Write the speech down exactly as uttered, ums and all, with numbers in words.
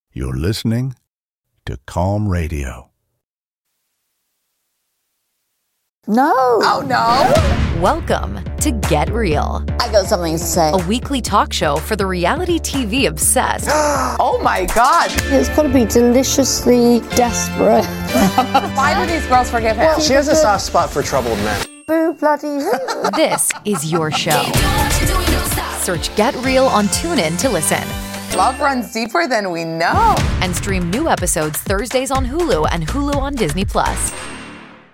You're listening to Calm Radio. No. Oh, no. Welcome to Get Real. I got something to say. A weekly talk show for the reality T V obsessed. Oh, my God. It's got to be deliciously desperate. Why do these girls forgive him? Well, she has a soft spot for troubled men. Boo bloody who? This is your show. Search Get Real on TuneIn to listen. Love runs deeper than we know. And stream new episodes Thursdays on Hulu and Hulu on Disney Plus.